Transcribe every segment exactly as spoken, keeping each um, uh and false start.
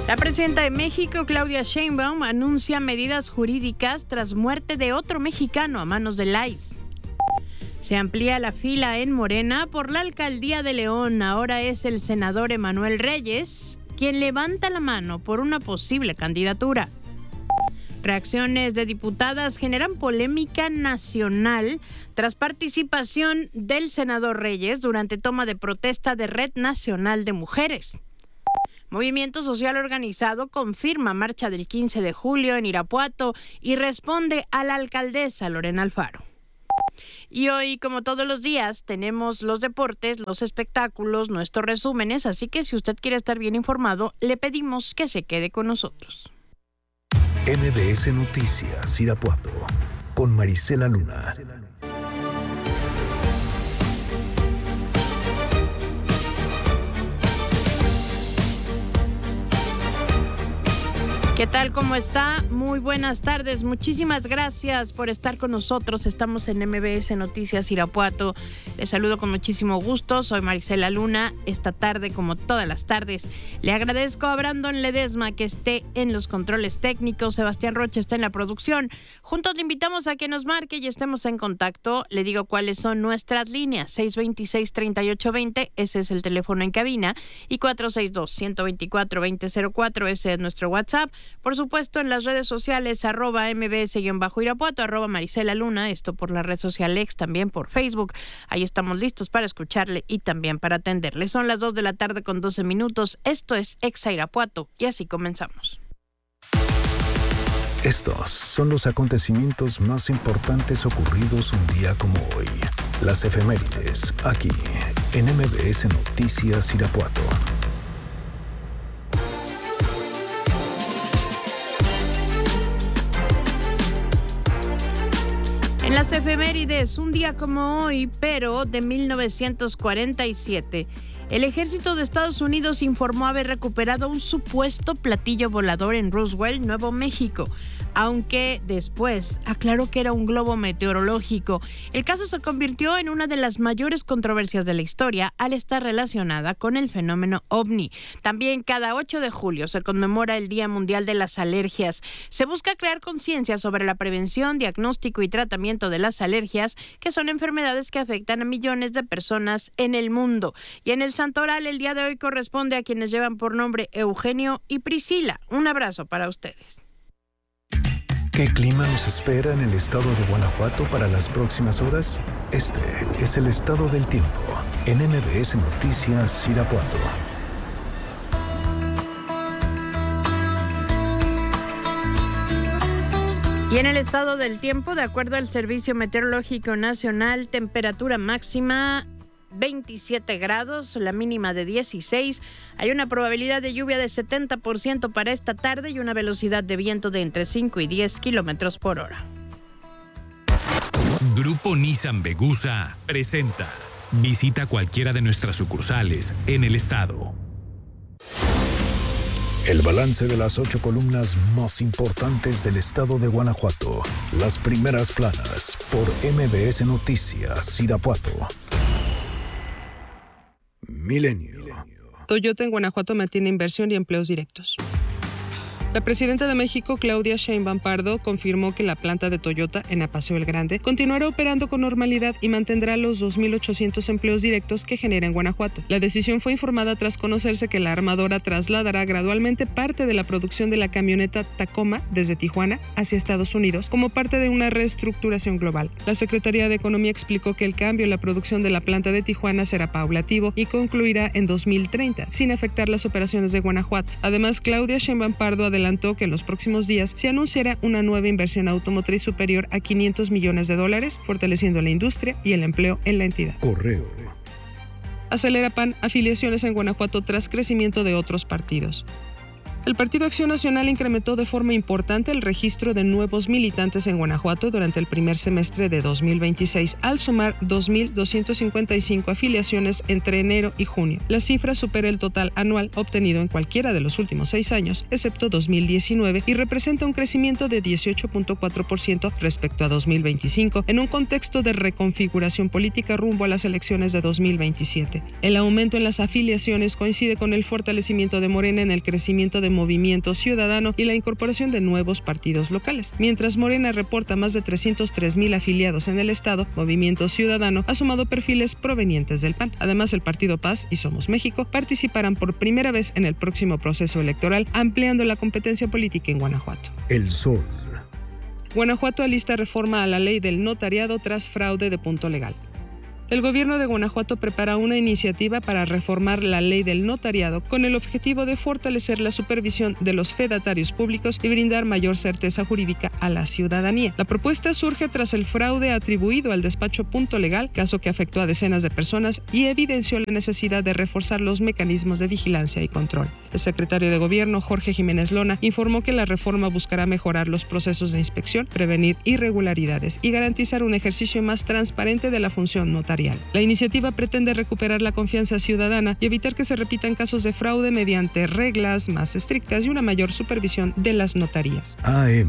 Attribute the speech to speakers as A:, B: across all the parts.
A: La presidenta de México, Claudia Sheinbaum, anuncia medidas jurídicas tras muerte de otro mexicano a manos del I C E. Se amplía la fila en Morena por la alcaldía de León. Ahora es el senador Emanuel Reyes quien levanta la mano por una posible candidatura. Reacciones de diputadas generan polémica nacional tras participación del senador Reyes durante toma de protesta de Red Nacional de Mujeres. Movimiento Social Organizado confirma marcha del quince de julio en Irapuato y responde a la alcaldesa Lorena Alfaro. Y hoy, como todos los días, tenemos los deportes, los espectáculos, nuestros resúmenes, así que si usted quiere estar bien informado, le pedimos que se quede con nosotros.
B: M B S Noticias Irapuato con Marisela Luna.
A: ¿Qué tal? ¿Cómo está? Muy buenas tardes. Muchísimas gracias por estar con nosotros. Estamos en M B S Noticias Irapuato. Les saludo con muchísimo gusto. Soy Marisela Luna. Esta tarde, como todas las tardes, le agradezco a Brandon Ledesma que esté en los controles técnicos. Sebastián Rocha está en la producción. Juntos le invitamos a que nos marque y estemos en contacto. Le digo cuáles son nuestras líneas. seis dos seis, tres ocho dos cero, ese es el teléfono en cabina. Y cuatro seis dos, uno dos cuatro, dos cero cero cuatro, ese es nuestro WhatsApp. Por supuesto, en las redes sociales, arroba mbs-irapuato, arroba Marisela Luna, esto por la red social X, también por Facebook. Ahí estamos listos para escucharle y también para atenderle. Son las dos de la tarde con doce minutos. Esto es Exa Irapuato y así comenzamos.
B: Estos son los acontecimientos más importantes ocurridos un día como hoy. Las efemérides, aquí, en M B S Noticias Irapuato.
A: En las efemérides, un día como hoy, pero de mil novecientos cuarenta y siete, el ejército de Estados Unidos informó haber recuperado un supuesto platillo volador en Roswell, Nuevo México, aunque después aclaró que era un globo meteorológico. El caso se convirtió en una de las mayores controversias de la historia al estar relacionada con el fenómeno ovni. También cada ocho de julio se conmemora el Día Mundial de las Alergias. Se busca crear conciencia sobre la prevención, diagnóstico y tratamiento de las alergias, que son enfermedades que afectan a millones de personas en el mundo. Y en el Santoral, el día de hoy corresponde a quienes llevan por nombre Eugenio y Priscila. Un abrazo para ustedes.
B: ¿Qué clima nos espera en el estado de Guanajuato para las próximas horas? Este es el estado del tiempo en M B S Noticias Irapuato.
A: Y en el estado del tiempo, de acuerdo al Servicio Meteorológico Nacional, temperatura máxima veintisiete grados, la mínima de dieciséis. Hay una probabilidad de lluvia de setenta por ciento para esta tarde y una velocidad de viento de entre cinco y diez kilómetros por hora.
C: Grupo Nissan Vegusa presenta. Visita cualquiera de nuestras sucursales en el estado.
B: El balance de las ocho columnas más importantes del estado de Guanajuato. Las primeras planas por M B S Noticias Irapuato. Milenio.
D: Toyota en Guanajuato mantiene inversión y empleos directos. La presidenta de México, Claudia Sheinbaum Pardo, confirmó que la planta de Toyota en Apaseo el Grande continuará operando con normalidad y mantendrá los dos mil ochocientos empleos directos que genera en Guanajuato. La decisión fue informada tras conocerse que la armadora trasladará gradualmente parte de la producción de la camioneta Tacoma desde Tijuana hacia Estados Unidos como parte de una reestructuración global. La Secretaría de Economía explicó que el cambio en la producción de la planta de Tijuana será paulativo y concluirá en dos mil treinta, sin afectar las operaciones de Guanajuato. Además, Claudia Sheinbaum Pardo adelantó que en los próximos días se anunciará una nueva inversión automotriz superior a quinientos millones de dólares, fortaleciendo la industria y el empleo en la entidad.
B: Correo.
D: Acelera P A N afiliaciones en Guanajuato tras crecimiento de otros partidos. El Partido Acción Nacional incrementó de forma importante el registro de nuevos militantes en Guanajuato durante el primer semestre de dos mil veintiséis, al sumar dos mil doscientas cincuenta y cinco afiliaciones entre enero y junio. La cifra supera el total anual obtenido en cualquiera de los últimos seis años, excepto dos mil diecinueve, y representa un crecimiento de dieciocho punto cuatro por ciento respecto a dos mil veinticinco, en un contexto de reconfiguración política rumbo a las elecciones de dos mil veintisiete. El aumento en las afiliaciones coincide con el fortalecimiento de Morena en el crecimiento de Movimiento Ciudadano y la incorporación de nuevos partidos locales. Mientras Morena reporta más de trescientos tres mil afiliados en el estado, Movimiento Ciudadano ha sumado perfiles provenientes del P A N. Además, el Partido Paz y Somos México participarán por primera vez en el próximo proceso electoral, ampliando la competencia política en Guanajuato.
B: El Sol.
D: Guanajuato alista reforma a la ley del notariado tras fraude de punto legal. El gobierno de Guanajuato prepara una iniciativa para reformar la ley del notariado con el objetivo de fortalecer la supervisión de los fedatarios públicos y brindar mayor certeza jurídica a la ciudadanía. La propuesta surge tras el fraude atribuido al despacho Punto Legal, caso que afectó a decenas de personas y evidenció la necesidad de reforzar los mecanismos de vigilancia y control. El secretario de Gobierno, Jorge Jiménez Lona, informó que la reforma buscará mejorar los procesos de inspección, prevenir irregularidades y garantizar un ejercicio más transparente de la función notarial. La iniciativa pretende recuperar la confianza ciudadana y evitar que se repitan casos de fraude mediante reglas más estrictas y una mayor supervisión de las notarías.
B: A M.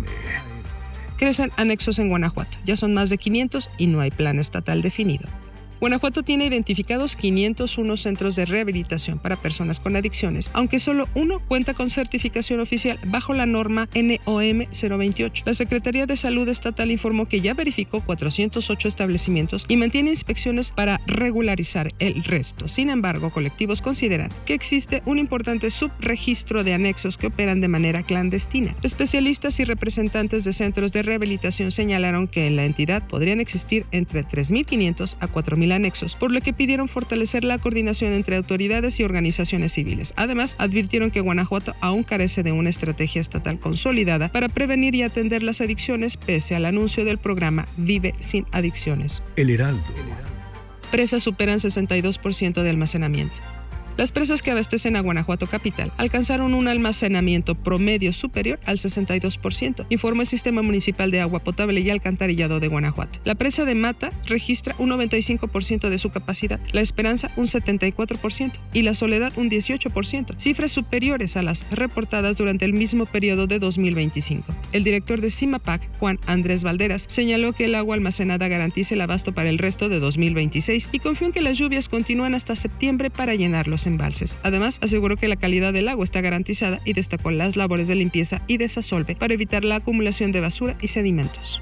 D: Crecen anexos en Guanajuato. Ya son más de quinientos y no hay plan estatal definido. Guanajuato tiene identificados quinientos uno centros de rehabilitación para personas con adicciones, aunque solo uno cuenta con certificación oficial bajo la norma N O M cero veintiocho. La Secretaría de Salud Estatal informó que ya verificó cuatrocientos ocho establecimientos y mantiene inspecciones para regularizar el resto. Sin embargo, colectivos consideran que existe un importante subregistro de anexos que operan de manera clandestina. Especialistas y representantes de centros de rehabilitación señalaron que en la entidad podrían existir entre tres mil quinientos a cuatro mil anexos, por lo que pidieron fortalecer la coordinación entre autoridades y organizaciones civiles. Además, advirtieron que Guanajuato aún carece de una estrategia estatal consolidada para prevenir y atender las adicciones, pese al anuncio del programa Vive sin Adicciones.
B: El Heraldo.
D: Presas superan sesenta y dos por ciento de almacenamiento. Las presas que abastecen a Guanajuato capital alcanzaron un almacenamiento promedio superior al sesenta y dos por ciento, informó el Sistema Municipal de Agua Potable y Alcantarillado de Guanajuato. La presa de Mata registra un noventa y cinco por ciento de su capacidad, La Esperanza un setenta y cuatro por ciento y La Soledad un dieciocho por ciento, cifras superiores a las reportadas durante el mismo periodo de dos mil veinticinco. El director de CIMAPAC, Juan Andrés Valderas, señaló que el agua almacenada garantiza el abasto para el resto de dos mil veintiséis y confió en que las lluvias continúan hasta septiembre para llenar los embalses. Además, aseguró que la calidad del agua está garantizada y destacó las labores de limpieza y desasolve para evitar la acumulación de basura y sedimentos.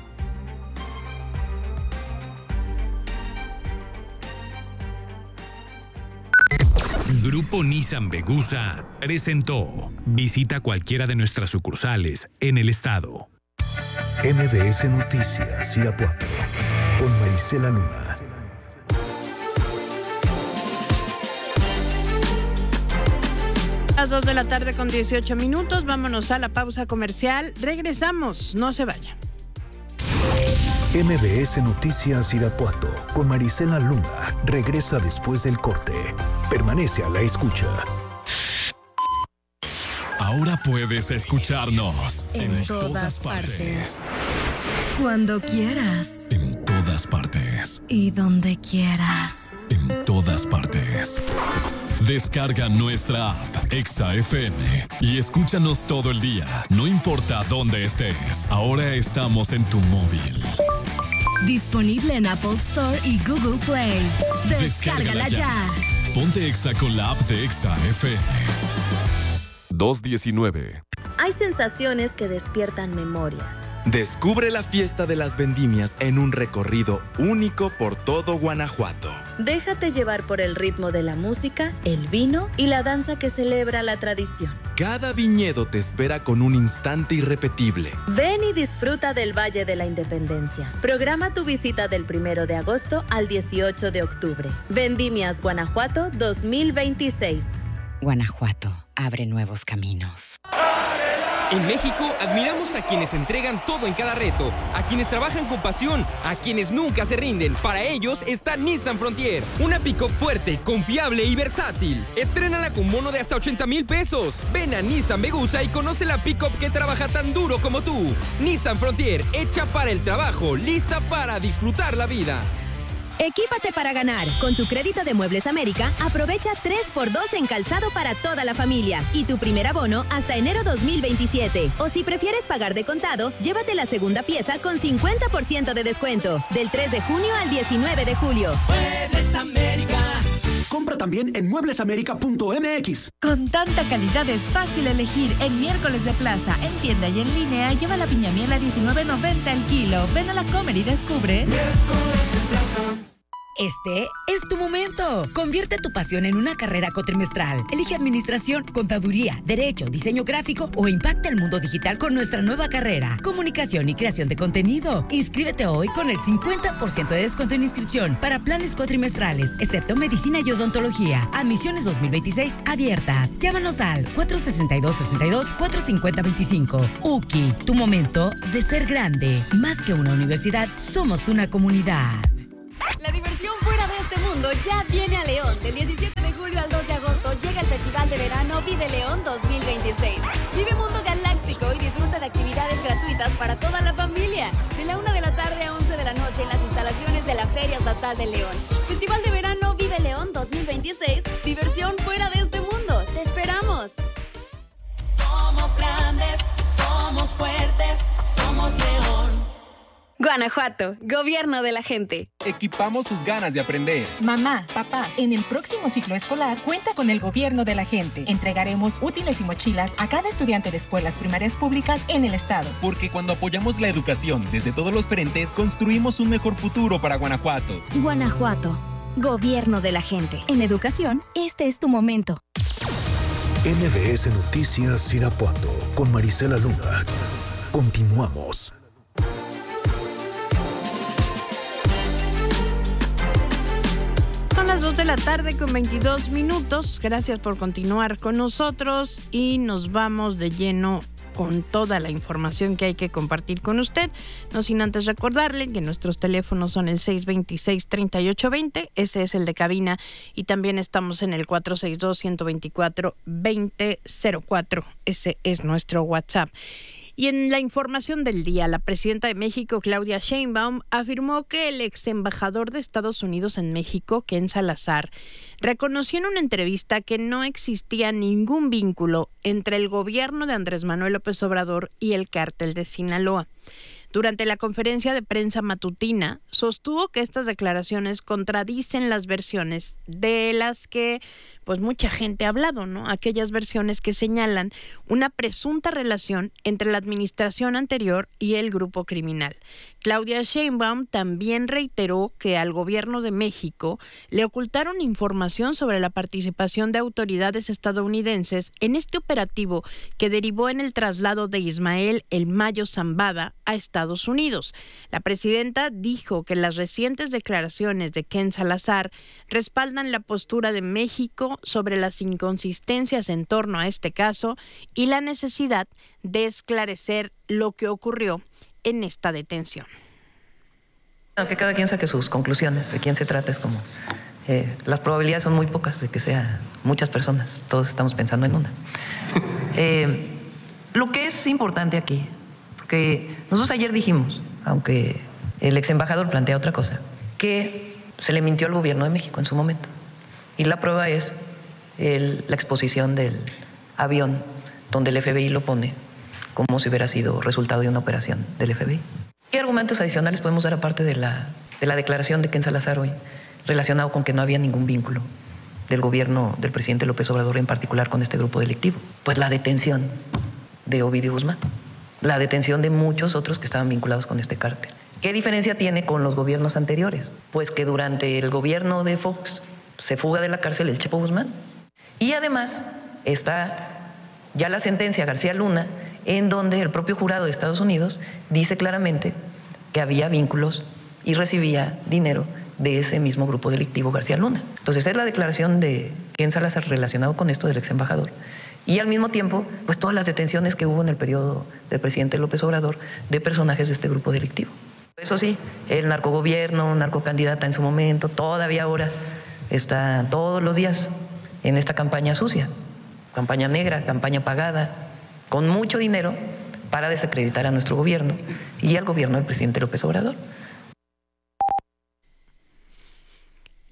C: Grupo Nissan Vegusa presentó. Visita cualquiera de nuestras sucursales en el estado.
B: M B S Noticias Irapuato con Marisela Luna.
A: Las dos de la tarde con dieciocho minutos, vámonos a la pausa comercial. Regresamos, no se vaya.
B: M B S Noticias Irapuato con Marisela Luna regresa después del corte. Permanece a la escucha.
E: Ahora puedes escucharnos
F: en, en todas, todas partes. partes. Cuando quieras.
E: En todas partes.
F: Y donde quieras.
E: En todas partes. Descarga nuestra app Exa F M y escúchanos todo el día, no importa dónde estés. Ahora estamos en tu móvil.
F: Disponible en Apple Store y Google Play. Descárgala, Descárgala ya. ya.
E: Ponte Exa con la app de Exa F M. dos diecinueve.
G: Hay sensaciones que despiertan memorias.
H: Descubre la fiesta de las vendimias en un recorrido único por todo Guanajuato.
G: Déjate llevar por el ritmo de la música, el vino y la danza que celebra la tradición.
H: Cada viñedo te espera con un instante irrepetible.
G: Ven y disfruta del Valle de la Independencia. Programa tu visita del primero de agosto al dieciocho de octubre. Vendimias Guanajuato dos mil veintiséis.
I: Guanajuato abre nuevos caminos.
J: En México, admiramos a quienes entregan todo en cada reto, a quienes trabajan con pasión, a quienes nunca se rinden. Para ellos está Nissan Frontier, una pick-up fuerte, confiable y versátil. Estrénala con bono de hasta ochenta mil pesos. Ven a Nissan Vegusa y conoce la pick-up que trabaja tan duro como tú. Nissan Frontier, hecha para el trabajo, lista para disfrutar la vida.
K: Equípate para ganar. Con tu crédito de Muebles América, aprovecha tres por dos en calzado para toda la familia y tu primer abono hasta enero dos mil veintisiete. O si prefieres pagar de contado, llévate la segunda pieza con cincuenta por ciento de descuento. Del tres de junio al diecinueve de julio.
L: Muebles América, Compra también en muebles américa punto m x.
M: Con tanta calidad es fácil elegir en Miércoles de Plaza, en tienda y en línea. Lleva la piña miel a diecinueve noventa el kilo. Ven a la Comer y descubre.
N: Miércoles de Plaza. Este es tu momento. Convierte tu pasión en una carrera cuatrimestral. Elige administración, contaduría, derecho, diseño gráfico o impacta el mundo digital con nuestra nueva carrera, comunicación y creación de contenido. Inscríbete hoy con el cincuenta por ciento de descuento en inscripción para planes cuatrimestrales, excepto medicina y odontología. Admisiones dos mil veintiséis abiertas. Llámanos al cuatro sesenta y dos, sesenta y dos, cuatro cincuenta, veinticinco. U C I, tu momento de ser grande. Más que una universidad, somos una comunidad.
O: La diversión fuera de este mundo ya viene a León. Del diecisiete de julio al dos de agosto llega el Festival de Verano Vive León dos mil veintiséis. Vive Mundo Galáctico y disfruta de actividades gratuitas para toda la familia. De la una de la tarde a once de la noche en las instalaciones de la Feria Estatal de León. Festival de Verano Vive León dos mil veintiséis. Diversión fuera de este mundo. ¡Te esperamos!
P: Somos grandes, somos fuertes, somos León.
O: Guanajuato, gobierno de la gente.
J: Equipamos sus ganas de aprender.
Q: Mamá, papá, en el próximo ciclo escolar cuenta con el gobierno de la gente. Entregaremos útiles y mochilas a cada estudiante de escuelas primarias públicas en el estado.
J: Porque cuando apoyamos la educación desde todos los frentes, construimos un mejor futuro para Guanajuato.
R: Guanajuato, gobierno de la gente. En educación, este es tu momento.
B: M B S Noticias Irapuato con Marisela Luna. Continuamos.
A: Son las dos de la tarde con veintidós minutos. Gracias por continuar con nosotros y nos vamos de lleno con toda la información que hay que compartir con usted. No sin antes recordarle que nuestros teléfonos son el seis dos seis, tres ocho dos cero, ese es el de cabina, y también estamos en el cuatro seis dos, uno dos cuatro, dos cero cero cuatro, ese es nuestro WhatsApp. Y en la información del día, la presidenta de México, Claudia Sheinbaum, afirmó que el ex embajador de Estados Unidos en México, Ken Salazar, reconoció en una entrevista que no existía ningún vínculo entre el gobierno de Andrés Manuel López Obrador y el cártel de Sinaloa. Durante la conferencia de prensa matutina, sostuvo que estas declaraciones contradicen las versiones de las que pues mucha gente ha hablado, ¿no? Aquellas versiones que señalan una presunta relación entre la administración anterior y el grupo criminal. Claudia Sheinbaum también reiteró que al gobierno de México le ocultaron información sobre la participación de autoridades estadounidenses en este operativo que derivó en el traslado de Ismael El Mayo Zambada a Estados Unidos. La presidenta dijo que las recientes declaraciones de Ken Salazar respaldan la postura de México sobre las inconsistencias en torno a este caso y la necesidad de esclarecer lo que ocurrió en esta detención.
S: Que cada quien saque sus conclusiones, de quién se trata, es como eh, las probabilidades son muy pocas de que sea muchas personas, todos estamos pensando en una. Eh, lo que es importante aquí, porque nosotros ayer dijimos, aunque el ex embajador plantea otra cosa, que se le mintió al gobierno de México en su momento. Y la prueba es el, la exposición del avión donde el F B I lo pone como si hubiera sido resultado de una operación del F B I. ¿Qué argumentos adicionales podemos dar aparte de la, de la declaración de Ken Salazar hoy, relacionado con que no había ningún vínculo del gobierno del presidente López Obrador, en particular con este grupo delictivo? Pues la detención de Ovidio Guzmán, la detención de muchos otros que estaban vinculados con este cártel. ¿Qué diferencia tiene con los gobiernos anteriores? Pues que durante el gobierno de Fox se fuga de la cárcel el Chapo Guzmán. Y además está ya la sentencia García Luna, en donde el propio jurado de Estados Unidos dice claramente que había vínculos y recibía dinero de ese mismo grupo delictivo García Luna. Entonces es la declaración de Ken Salazar relacionado con esto del ex embajador. Y al mismo tiempo, pues todas las detenciones que hubo en el periodo del presidente López Obrador de personajes de este grupo delictivo. Eso sí, el narcogobierno, narcocandidata en su momento, todavía ahora está todos los días en esta campaña sucia, campaña negra, campaña pagada, con mucho dinero para desacreditar a nuestro gobierno y al gobierno del presidente López Obrador.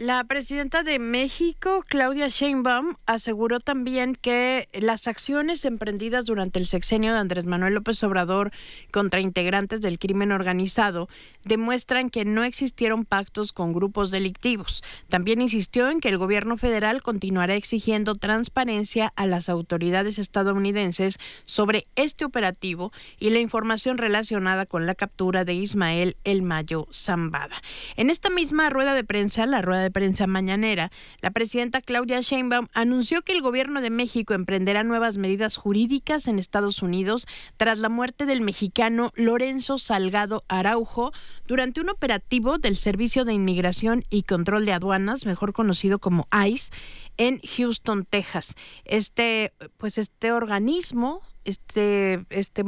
A: La presidenta de México, Claudia Sheinbaum, aseguró también que las acciones emprendidas durante el sexenio de Andrés Manuel López Obrador contra integrantes del crimen organizado demuestran que no existieron pactos con grupos delictivos. También insistió en que el gobierno federal continuará exigiendo transparencia a las autoridades estadounidenses sobre este operativo y la información relacionada con la captura de Ismael El Mayo Zambada. En esta misma rueda de prensa, la rueda de prensa mañanera, la presidenta Claudia Sheinbaum anunció que el gobierno de México emprenderá nuevas medidas jurídicas en Estados Unidos tras la muerte del mexicano Lorenzo Salgado Araujo durante un operativo del Servicio de Inmigración y Control de Aduanas, mejor conocido como ICE, en Houston, Texas. Este, pues este organismo, este, este,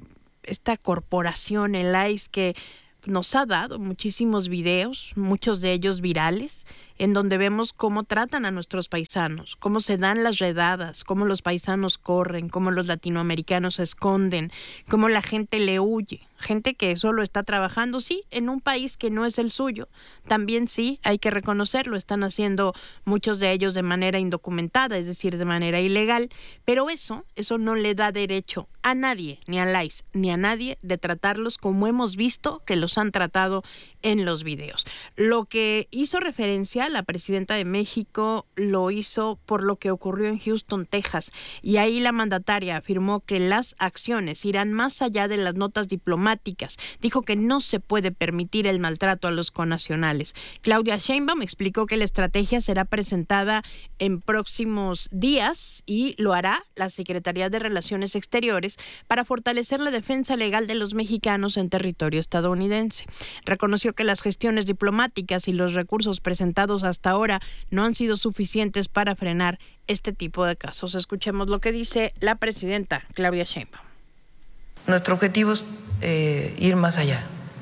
A: esta corporación, el ICE, que nos ha dado muchísimos videos, muchos de ellos virales, en donde vemos cómo tratan a nuestros paisanos, cómo se dan las redadas, cómo los paisanos corren, cómo los latinoamericanos se esconden, cómo la gente le huye. Gente que solo está trabajando, sí, en un país que no es el suyo. También sí, hay que reconocerlo, están haciendo muchos de ellos de manera indocumentada, es decir, de manera ilegal, pero eso, eso no le da derecho a nadie, ni al ICE, ni a nadie, de tratarlos como hemos visto que los han tratado en los videos. Lo que hizo referencia la presidenta de México lo hizo por lo que ocurrió en Houston, Texas, y ahí la mandataria afirmó que las acciones irán más allá de las notas diplomáticas. Dijo que no se puede permitir el maltrato a los connacionales. Claudia Sheinbaum explicó que la estrategia será presentada en próximos días y lo hará la Secretaría de Relaciones Exteriores para fortalecer la defensa legal de los mexicanos en territorio estadounidense. Reconoció que las gestiones diplomáticas y los recursos presentados hasta ahora no han sido suficientes para frenar este tipo de casos. Escuchemos lo que dice la presidenta Claudia Sheinbaum.
S: Nuestro objetivo es eh, ir más allá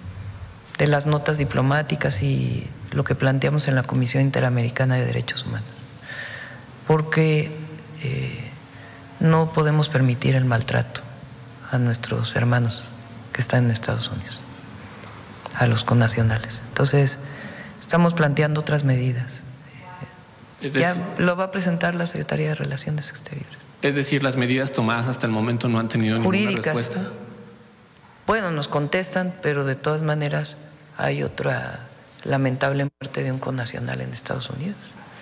S: de las notas diplomáticas y lo que planteamos en la Comisión Interamericana de Derechos Humanos, porque eh, no podemos permitir el maltrato a nuestros hermanos que están en Estados Unidos, a los connacionales. Entonces, estamos planteando otras medidas.
T: Es decir,
S: ya lo va a presentar la Secretaría de Relaciones Exteriores.
T: Es decir, las medidas tomadas hasta el momento no han tenido
S: Jurídicas.
T: Ninguna respuesta.
S: Bueno, nos contestan, pero de todas maneras hay otra lamentable muerte de un connacional en Estados Unidos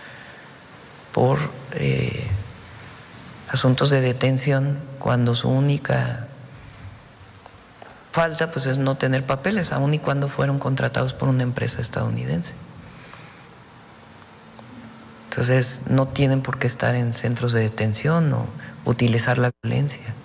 S: por eh, asuntos de detención, cuando su única falta pues es no tener papeles, aun y cuando fueron contratados por una empresa estadounidense. Entonces no tienen por qué estar en centros de detención o utilizar la violencia.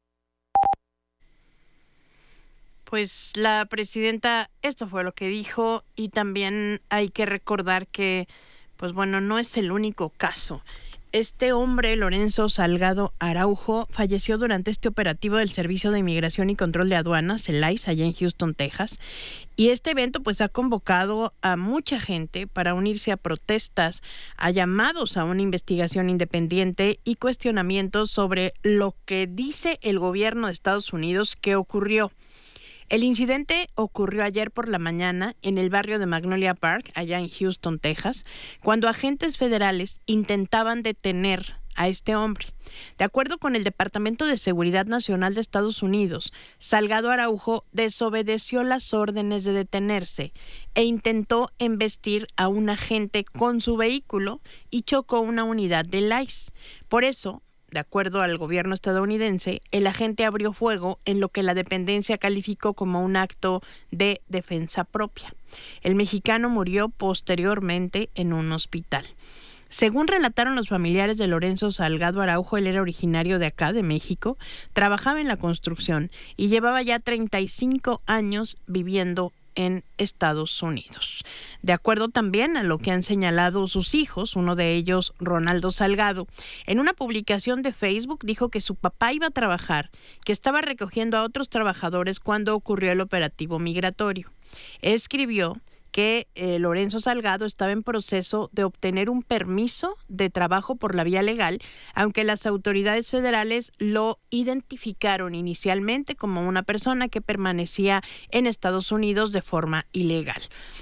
A: Pues la presidenta, esto fue lo que dijo, y también hay que recordar que, pues bueno, no es el único caso. Este hombre, Lorenzo Salgado Araujo, falleció durante este operativo del Servicio de Inmigración y Control de Aduanas, el ICE, allá en Houston, Texas. Y este evento pues ha convocado a mucha gente para unirse a protestas, a llamados a una investigación independiente y cuestionamientos sobre lo que dice el gobierno de Estados Unidos que ocurrió. El incidente ocurrió ayer por la mañana en el barrio de Magnolia Park, allá en Houston, Texas, cuando agentes federales intentaban detener a este hombre. De acuerdo con el Departamento de Seguridad Nacional de Estados Unidos, Salgado Araujo desobedeció las órdenes de detenerse e intentó embestir a un agente con su vehículo y chocó una unidad del ICE. Por eso, de acuerdo al gobierno estadounidense, el agente abrió fuego en lo que la dependencia calificó como un acto de defensa propia. El mexicano murió posteriormente en un hospital. Según relataron los familiares de Lorenzo Salgado Araujo, él era originario de acá, de México, trabajaba en la construcción y llevaba ya treinta y cinco años viviendo en Estados Unidos. De acuerdo también a lo que han señalado sus hijos, uno de ellos, Ronaldo Salgado, en una publicación de Facebook dijo que su papá iba a trabajar, que estaba recogiendo a otros trabajadores cuando ocurrió el operativo migratorio. Escribió que eh, Lorenzo Salgado estaba en proceso de obtener un permiso de trabajo por la vía legal, aunque las autoridades federales lo identificaron inicialmente como una persona que permanecía en Estados Unidos de forma ilegal.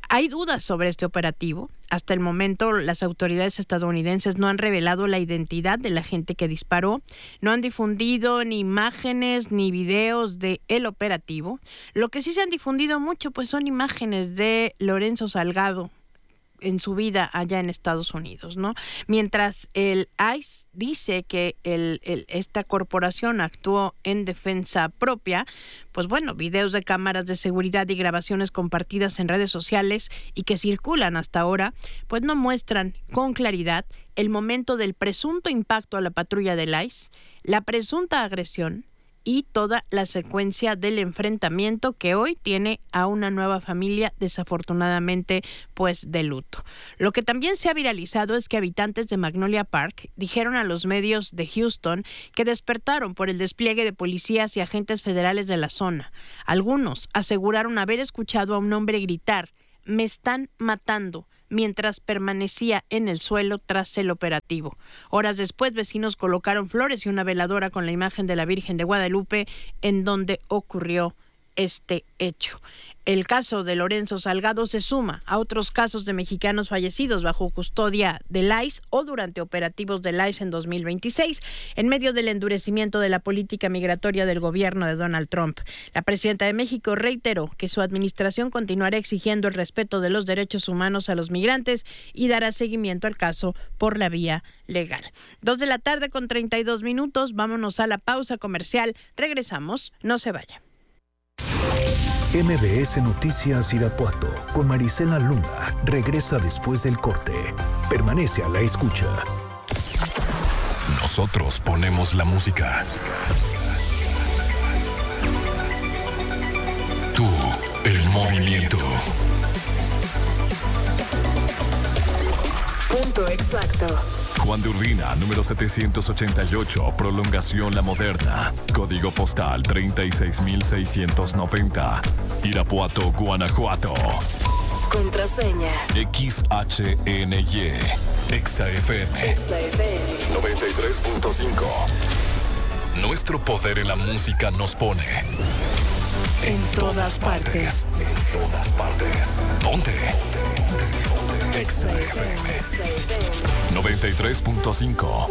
A: Hay dudas sobre este operativo. Hasta el momento, las autoridades estadounidenses no han revelado la identidad de la gente que disparó, no han difundido ni imágenes ni videos del operativo. Lo que sí se han difundido mucho pues son imágenes de Lorenzo Salgado en su vida allá en Estados Unidos, ¿no? Mientras el I C E dice que el, el, esta corporación actuó en defensa propia, pues bueno, videos de cámaras de seguridad y grabaciones compartidas en redes sociales y que circulan hasta ahora, pues no muestran con claridad el momento del presunto impacto a la patrulla del I C E, la presunta agresión y toda la secuencia del enfrentamiento que hoy tiene a una nueva familia desafortunadamente pues de luto. Lo que también se ha viralizado es que habitantes de Magnolia Park dijeron a los medios de Houston que despertaron por el despliegue de policías y agentes federales de la zona. Algunos aseguraron haber escuchado a un hombre gritar: "Me están matando", mientras permanecía en el suelo tras el operativo. Horas después, vecinos colocaron flores y una veladora con la imagen de la Virgen de Guadalupe en donde ocurrió este hecho. El caso de Lorenzo Salgado se suma a otros casos de mexicanos fallecidos bajo custodia del I C E o durante operativos del I C E en dos mil veintiséis, en medio del endurecimiento de la política migratoria del gobierno de Donald Trump. La presidenta de México reiteró que su administración continuará exigiendo el respeto de los derechos humanos a los migrantes y dará seguimiento al caso por la vía legal. Dos de la tarde con treinta y dos minutos, vámonos a la pausa comercial. Regresamos, no se vaya.
B: M B S Noticias Irapuato con Marisela Luna regresa después del corte. Permanece a la escucha.
E: Nosotros ponemos la música. Tú, el movimiento.
F: Punto exacto.
E: Juan de Urbina, número setecientos ochenta y ocho, prolongación La Moderna. Código postal treinta y seis mil seiscientos noventa. Irapuato, Guanajuato.
F: Contraseña.
E: X H N Y. Exa F M.
F: Exa F M.
E: noventa y tres punto cinco. Nuestro poder en la música nos pone
F: en todas partes.
E: En todas partes. Ponte. Exa F M. noventa y tres punto cinco.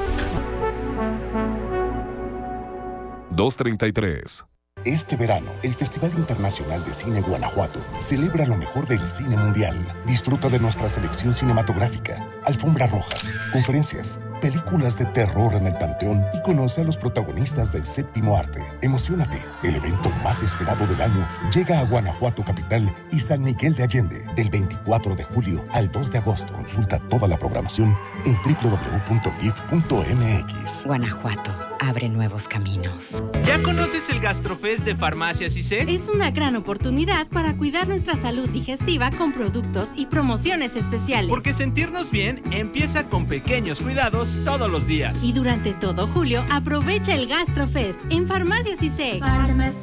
E: dos treinta y tres.
U: Este verano, el Festival Internacional de Cine Guanajuato celebra lo mejor del cine mundial. Disfruta de nuestra selección cinematográfica, alfombras rojas, conferencias, películas de terror en el Panteón y conoce a los protagonistas del séptimo arte. Emociónate, el evento más esperado del año llega a Guanajuato capital y San Miguel de Allende del veinticuatro de julio al dos de agosto. Consulta toda la programación en doble u doble u doble u punto gif punto eme equis.
I: Guanajuato abre nuevos caminos.
V: ¿Ya conoces el GastroFest de Farmacias I C E?
W: Es una gran oportunidad para cuidar nuestra salud digestiva con productos y promociones especiales.
V: Porque sentirnos bien empieza con pequeños cuidados todos los días.
W: Y durante todo julio, aprovecha el GastroFest en Farmacias I C E. Farmacias